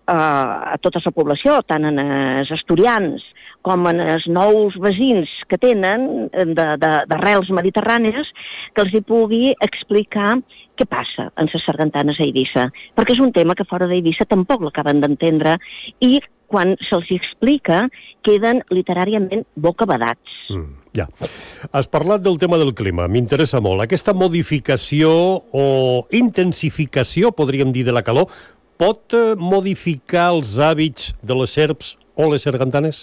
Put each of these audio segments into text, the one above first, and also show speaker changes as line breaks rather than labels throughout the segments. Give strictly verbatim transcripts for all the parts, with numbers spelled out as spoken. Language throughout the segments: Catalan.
a tota la població, tant en els estudiants com en els nous veïns que tenen d'arrels mediterrànies, que els hi pugui explicar què passa en les sargantanes a Eivissa, perquè és un tema que fora d'Eivissa tampoc l'acaben d'entendre i quan se'ls explica queden literàriament bocabadats.
Mm, ja. Has parlat del tema del clima, m'interessa molt. Aquesta modificació o intensificació, podríem dir, de la calor, pot modificar els hàbits de les serps o les sargantanes?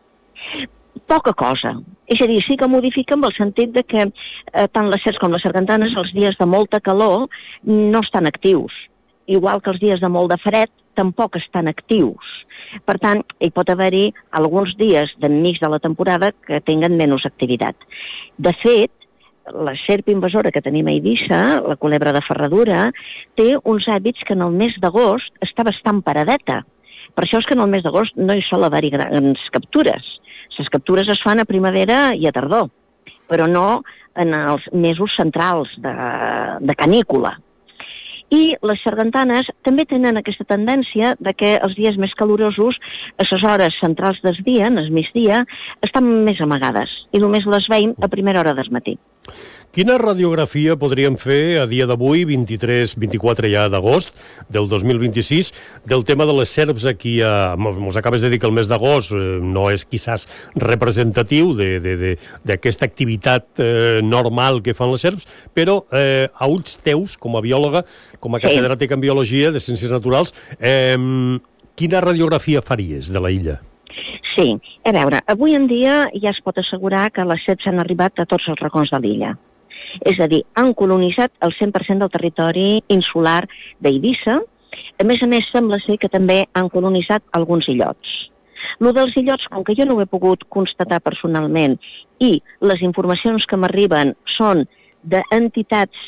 Poca cosa. És a dir, sí que modifica en el sentit de que eh, tant les serps com les sargantanes els dies de molta calor no estan actius. Igual que els dies de molt de fred tampoc estan actius. Per tant, hi pot haver-hi alguns dies d'enmig de la temporada que tinguen menys activitat. De fet, la serp invasora que tenim a Eivissa, la culebra de ferradura, té uns hàbits que en el mes d'agost està bastant paradeta. Per això és que en el mes d'agost no hi sol haver-hi grans captures. Les captures es fan a primavera i a tardor, però no en els mesos centrals de, de canícula. I les sargantanes també tenen aquesta tendència de que els dies més calorosos, a les hores centrals del dia, en el migdia, estan més amagades i només les veiem a primera hora del matí.
Quina radiografia podríem fer a dia d'avui, vint-i-tres vint-i-quatre ja d'agost del dos mil vint-i-sis, del tema de les serps aquí a... Mos acabes de dir que el mes d'agost eh, no és quizás representatiu d'aquesta activitat eh, normal que fan les serps, però eh, a ulls teus, com a biòloga, com a catedràtica en biologia de ciències naturals, eh, quina radiografia faries de la illa?
Sí, a veure, avui en dia ja es pot assegurar que les serps han arribat a tots els racons de l'illa. És a dir, han colonitzat el cent per cent del territori insular d'Eivissa. A més a més, sembla ser que també han colonitzat alguns illots. Lo dels illots, com que jo no ho he pogut constatar personalment i les informacions que m'arriben són d'entitats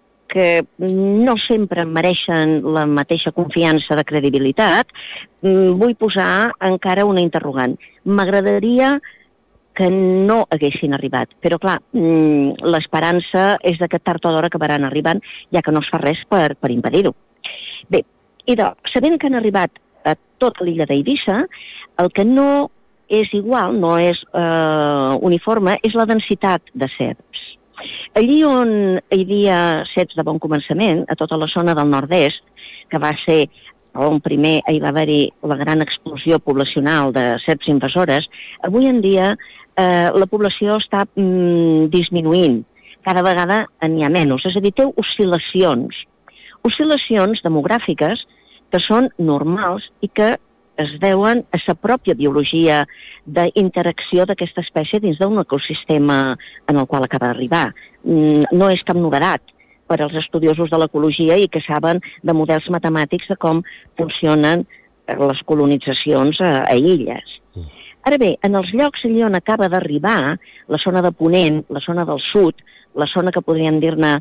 que no sempre mereixen la mateixa confiança de credibilitat, vull posar encara una interrogant. M'agradaria que no haguessin arribat, però clar, l'esperança és que tard o d'hora acabaran arribant, ja que no es fa res per, per impedir-ho. Bé, idò, sabent que han arribat a tota l'illa d'Eivissa, el que no és igual, no és eh, uniforme, és la densitat de serps. Allí on hi havia serps de bon començament, a tota la zona del nord-est, que va ser on primer hi va haver-hi la gran explosió poblacional de serps invasores, avui en dia eh, la població està mm, disminuint. Cada vegada n'hi ha menys, és a dir, té oscil·lacions. Oscil·lacions demogràfiques que són normals i que es deuen a la pròpia biologia d'interacció d'aquesta espècie dins d'un ecosistema en el qual acaba d'arribar. No és cap novedat per als estudiosos de l'ecologia i que saben de models matemàtics de com funcionen les colonitzacions a, a illes. Ara bé, en els llocs allà on acaba d'arribar, la zona de Ponent, la zona del sud, la zona que podríem dir-ne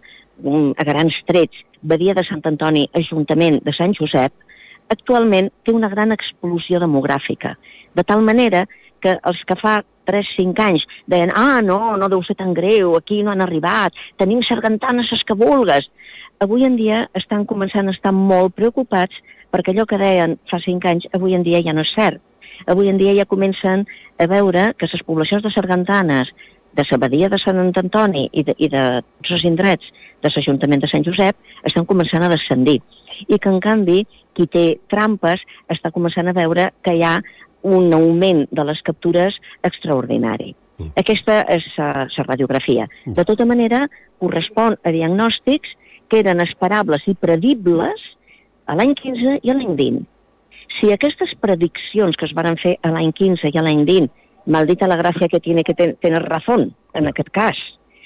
a grans trets, Badia de Sant Antoni, Ajuntament de Sant Josep, actualment té una gran explosió demogràfica, de tal manera que els que fa tres cinc anys deien ah, no, no deu ser tan greu, aquí no han arribat, tenim sargantanes les que vulgues. Avui en dia estan començant a estar molt preocupats perquè allò que deien fa cinc anys avui en dia ja no és cert. Avui en dia ja comencen a veure que les poblacions de sargantanes de la Badia de Sant Antoni i de, i de tots els indrets de l'Ajuntament de Sant Josep estan començant a descendir. I que, en canvi, qui té trampes està començant a veure que hi ha un augment de les captures extraordinari. Mm. Aquesta és la radiografia. De tota manera, correspon a diagnòstics que eren esperables i predibles a l'any quinze i a l'any vint. Si aquestes prediccions que es van fer a l'any quinze i a l'any vint, maldita la gràcia que tiene que ten tener razón, en aquest cas,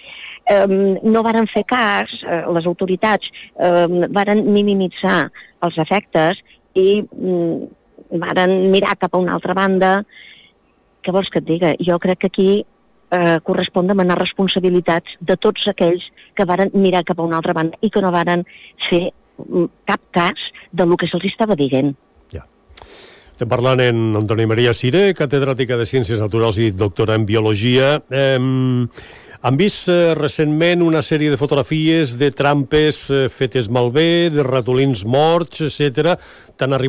Um, no varen fer cas, uh, les autoritats um, varen minimitzar els efectes i um, varen mirar cap a una altra banda. Què vols que et diga? Jo crec que aquí uh, correspon demanar responsabilitats de tots aquells que varen mirar cap a una altra banda i que no varen fer um, cap cas del que se'ls estava dient.
Ja. Estem parlant en Antoni Maria Siré, catedràtica de Ciències Naturals i doctora en Biologia. Um, Han vist eh, recentment una sèrie de fotografies de trampes eh, fetes malbé, de ratolins morts, etcètera. T'han arribat